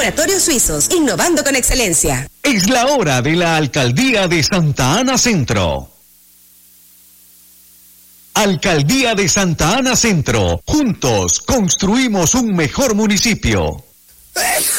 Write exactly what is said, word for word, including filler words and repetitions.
Laboratorios Suizos, innovando con excelencia. Es la hora de la Alcaldía de Santa Ana Centro. Alcaldía de Santa Ana Centro. Juntos construimos un mejor municipio.